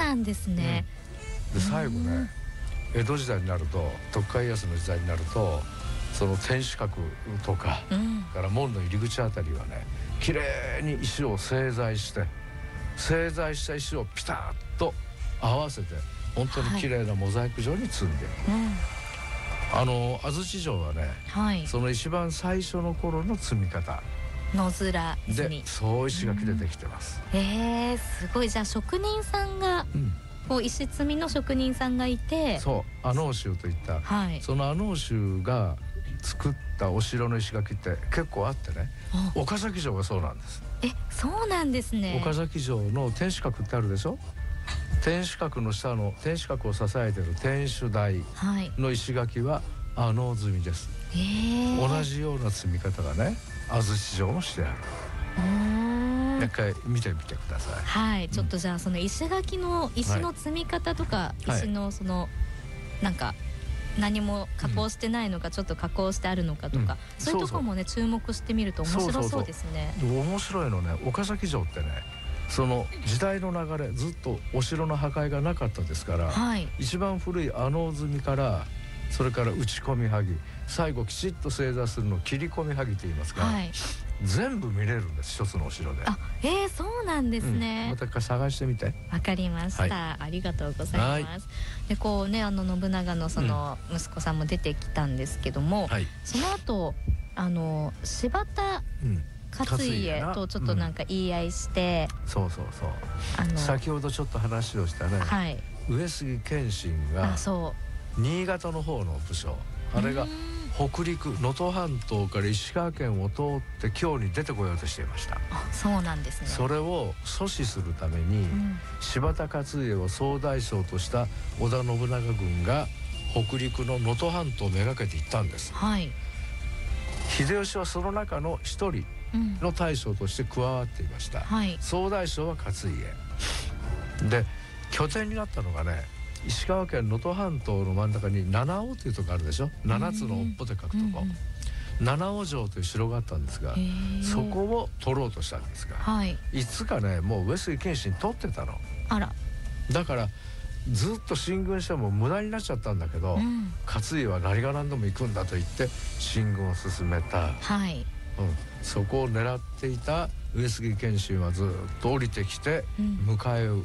なんですね。 で最後ね、江戸時代になると、徳川家康の時代になると、その天守閣とか、から門の入り口あたりはね、きれいに石を製材して、製材した石をピタッと合わせて、本当にきれいなモザイク状に積んでる、安土城はね、その一番最初の頃の積み方野面で、そう石垣でできてます。 すごい。じゃあ職人さんが、こう石積みの職人さんがいて、 そう阿能衆といった、その阿能衆が作ったお城の石垣って結構あってね、岡崎城がそうなんです。 そうなんですね。 岡崎城の天守閣ってあるでしょ。天守閣の下の天守閣を支えている天守台の石垣は阿能積みです。同じような積み方がね、安土城もしてある。一回見てみてください。 ちょっとじゃあその石垣の石の積み方とか、石のそのなんか何も加工してないのか、ちょっと加工してあるのかとか、そういうところもね注目してみると面白そうですね。 面白いのね、岡崎城ってね、その時代の流れ、ずっとお城の破壊がなかったですから、一番古い阿能積みから、それから打ち込みはぎ、最後きちっと正座するのを切り込みはぎと言いますが、全部見れるんです、一つのお城で。 そうなんですね。 また一回探してみて。 わかりました。ありがとうございます。でこうね、信長のその息子さんも出てきたんですけども、その後柴田勝家とちょっとなんか言い合いして、先ほどちょっと話をしたね、上杉謙信が新潟の方の武将、あれが北陸能登半島から石川県を通って京に出てこようとしていました。そうなんですね。 それを阻止するために、柴田勝家を総大将とした織田信長軍が北陸の能登半島をめがけていったんです。秀吉はその中の一人の大将として加わっていました。総大将は勝家で、拠点になったのがね、石川県能登半島の真ん中に七尾というところあるでしょ。七つの尾っぽで書くとこ、七尾城という城があったんですが、そこを取ろうとしたんですが、いつかね、もう上杉謙信取ってたの。だからずっと進軍しても無駄になっちゃったんだけど、勝家は何が何でも行くんだと言って進軍を進めた。そこを狙っていた上杉謙信はずっと降りてきて迎えを打った、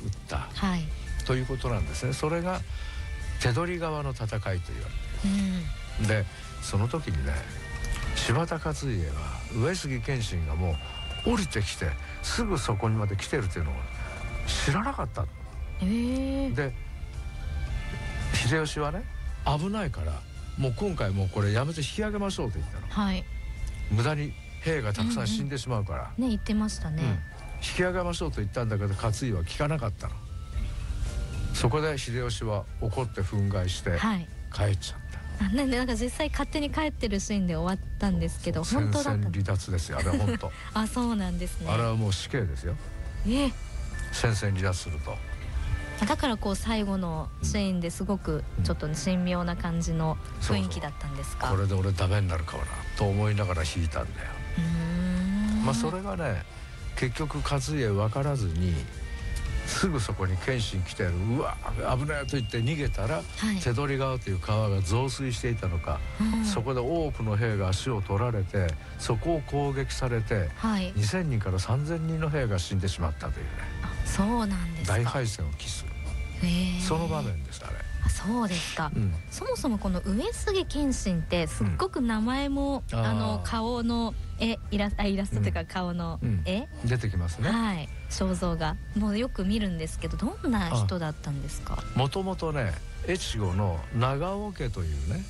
ということなんですね。それが手取川の戦いと言われている。でその時にね、柴田勝家は上杉謙信がもう降りてきてすぐそこにまで来てるというのを知らなかった。で秀吉はね、危ないからもう今回もうこれやめて引き上げましょうと言ったの。無駄に兵がたくさん死んでしまうから、 言ってましたね。 引き上げましょうと言ったんだけど、勝家は聞かなかったの。そこで秀吉は怒って憤慨して帰っちゃった。 なんか実際勝手に帰ってるシーンで終わったんですけど、本当だった。 戦線離脱ですよ、あれは本当。 そうなんですね。 あれはもう死刑ですよ。戦線離脱すると。 だからこう最後のシーンですごくちょっと神妙な感じの雰囲気だったんですか。 これで俺ダメになるかもなと思いながら引いたんだよ。それがね、結局勝家分からずにすぐそこに謙信来てる、うわ危ないと言って逃げたら、手取川という川が増水していたのか、そこで多くの兵が足を取られて、そこを攻撃されて、2000人から3000人の兵が死んでしまったというね。 そうなんですか。 大敗戦を期する、その場面です。あれそうですか。そもそもこの上杉謙信ってすっごく名前も、顔のイラストというか顔の絵、 出てきますね。 肖像画もうよく見るんですけど、どんな人だったんですか。 もともとね、越後の長尾家というね、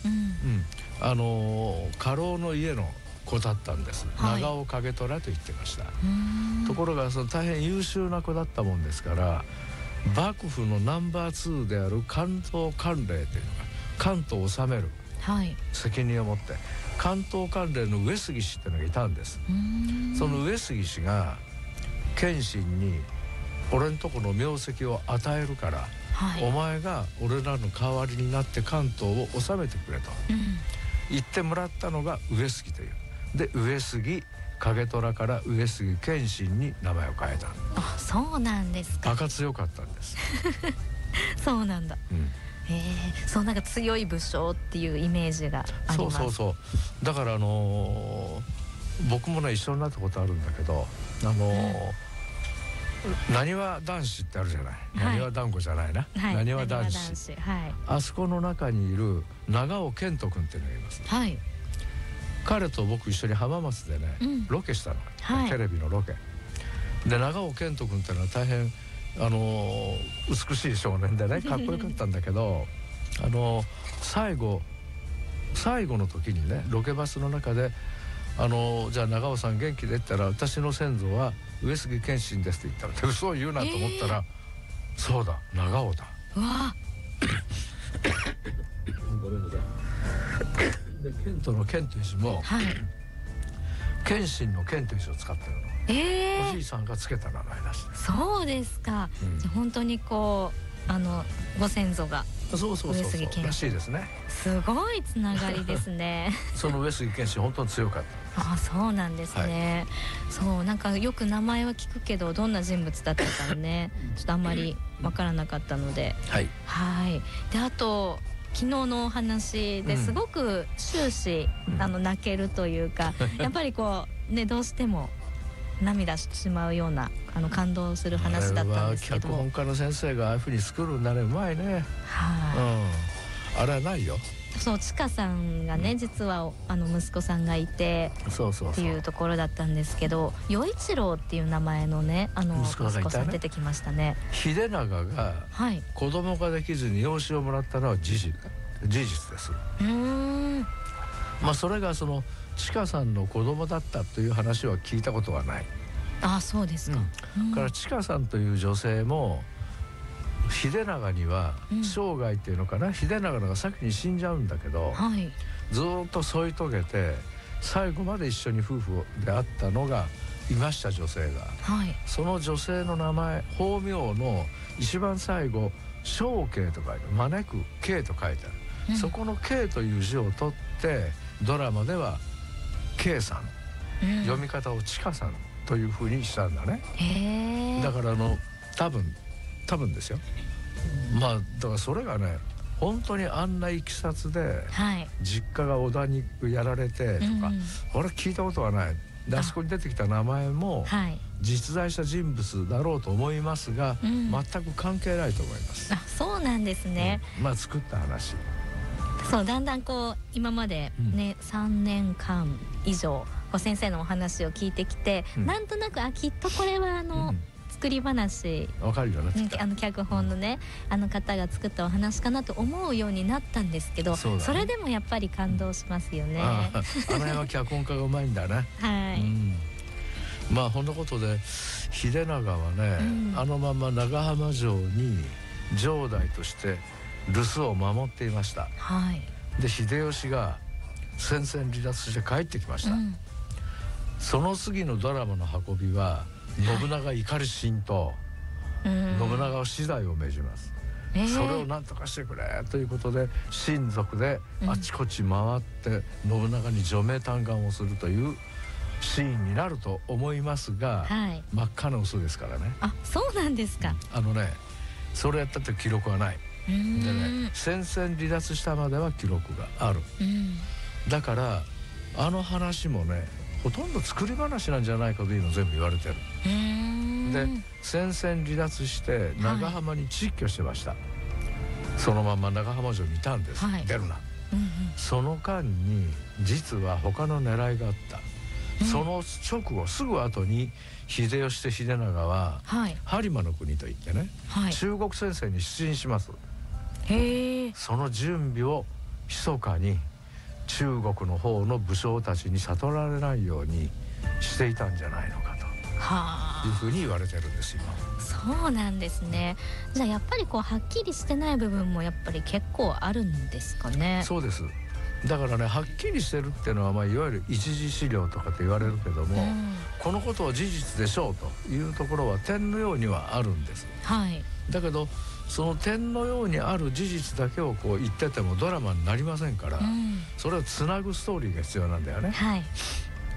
家老の家の子だったんです。長尾景虎と言ってました。ところがその大変優秀な子だったもんですから、幕府のナンバー2である関東管領というのが、関東を治める責任を持って関東管領の上杉氏っていうのがいたんです。その上杉氏が謙信に俺んとこの名跡を与えるから、お前が俺らの代わりになって関東を治めてくれと言ってもらったのが上杉という。で上杉影虎から上杉謙信に名前を変えた。 あ、そうなんですか。 赤強かったんですそうなんだ、そうなんか強い武将っていうイメージがあります。 そうだから僕もね一緒になったことあるんだけどなにわ男子ってあるじゃない、なにわ団子じゃないな、なにわ男子、あそこの中にいる長尾健人君っていうのがいます、彼と僕一緒に浜松でね、ロケしたの、テレビのロケで、長尾健人君っていうのは大変美しい少年でねかっこよかったんだけど最後の時にねロケバスの中でじゃあ長尾さん元気でって言ったら、私の先祖は上杉謙信ですって言ったら、嘘を言うなと思ったら、そうだ長尾だ。 うわごめんなさい。で謙人の謙という字も、謙信の謙という字を使ってるの。おじいさんがつけた名前だし。 そうですか、じゃあ本当にこうご先祖が上杉謙信らしいですね。 すごいつながりですねその上杉謙信本当に強かった。 あ、そうなんですね、そうなんかよく名前は聞くけどどんな人物だったかねちょっとあんまりわからなかったので、であと昨日のお話ですごく終始、泣けるというかやっぱりこうねどうしても涙してしまうような感動する話だったんですけど、 脚本家の先生がああいうふうに作るんだね、うまいね。あれはないよ。 そう、ちかさんがね実は息子さんがいてっていうところだったんですけど、与一郎っていう名前のね息子さん出てきましたね。 秀長が子供ができずに養子をもらったのは事実です。それがちかさんの子供だったという話は聞いたことはない。 あ、そうですか。 からちかさんという女性も秀長には生涯っていうのかな、秀長が先に死んじゃうんだけど、ずっと添い遂げて最後まで一緒に夫婦であったのがいました、女性が。その女性の名前、法名の一番最後正慶と書いて、招く慶と書いてある、そこの慶という字を取ってドラマでは慶さん、読み方をちかさんというふうにしたんだね。だから多分ですよ。だからそれがね本当にあんないきさつで、実家が織田にやられてとか、俺聞いたことはない。であそこに出てきた名前も実在した人物だろうと思いますが、全く関係ないと思います。 あ、そうなんですね。 作った話。 そう、だんだんこう今までね、3年間以上先生のお話を聞いてきて、なんとなくきっとこれは作り話、 わかるよね、 脚本のね方が作ったお話かなと思うようになったんですけど、それでもやっぱり感動しますよね。 あの辺は脚本家がうまいんだね。こんなことで秀長はね、あのまま長浜城に城代として留守を守っていました。で秀吉が戦線離脱して帰ってきました。その次のドラマの運びは信長怒り心頭、信長は死罪を命じます。それを何とかしてくれということで親族であちこち回って信長に除名嘆願をするというシーンになると思いますが、真っ赤な嘘ですからね。 あ、そうなんですか。 それやったって記録はないでね、戦線離脱したまでは記録がある。だからあの話もねほとんど作り話なんじゃないかというの全部言われてる。で戦線離脱して長浜に蟄居してました。そのまま長浜城にいたんです、出るな。その間に実は他の狙いがあった。その直後すぐ後に秀吉と秀長は播磨の国といってね、中国戦線に出陣します。その準備を密かに中国の方の武将たちに悟られないようにしていたんじゃないのかというふうに言われてるんですよ。 そうなんですね。じゃあやっぱりはっきりしてない部分もやっぱり結構あるんですかね。 そうです。だからねはっきりしてるっていうのは、いわゆる一次資料とかって言われるけども、このことは事実でしょうというところは点のようにはあるんです。だけどその点のようにある事実だけを言っててもドラマになりませんから、それをつなぐストーリーが必要なんだよね。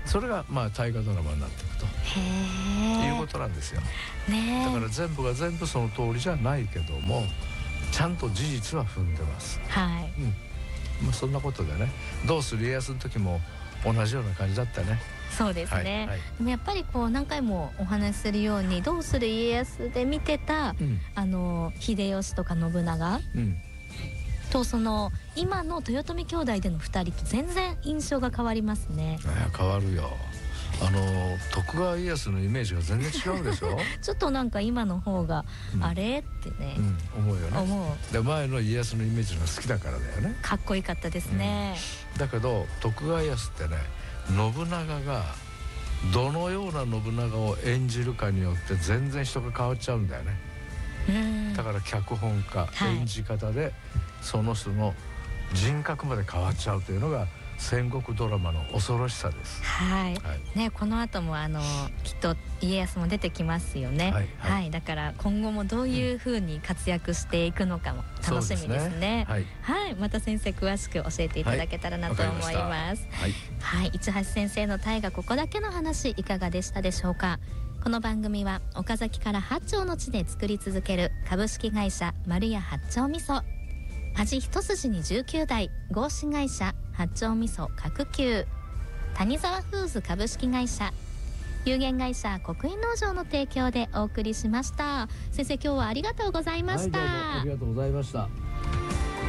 それが大河ドラマになっていくということなんですよ。だから全部が全部その通りじゃないけども、ちゃんと事実は踏んでます。そんなことでね、どうする家康の時も同じような感じだったね。 そうですね、でもやっぱり何回もお話しするように、どうする家康で見てた、秀吉とか信長、と今の豊臣兄弟での2人と全然印象が変わりますね。 変わるよ。徳川家康のイメージが全然違うでしょちょっと今の方が、あれってね、 思うよね。で前の家康のイメージが好きだからだよね。 かっこよかったですね。 だけど徳川家康ってね、信長がどのような信長を演じるかによって全然人が変わっちゃうんだよね。だから脚本家、演じ方でその人の人格まで変わっちゃうというのが戦国ドラマの恐ろしさです。この後もきっと家康も出てきますよね。だから今後もどういうふうに活躍していくのかも楽しみですね。また先生詳しく教えていただけたらなと思います。市橋先生の大河ここだけの話、いかがでしたでしょうか。この番組は岡崎から八丁の地で作り続ける株式会社丸屋八丁味噌、味一筋に19代合資会社八丁味噌角久、谷沢フーズ株式会社、有限会社国営農場の提供でお送りしました。先生、今日はありがとうございました。 どうもありがとうございました。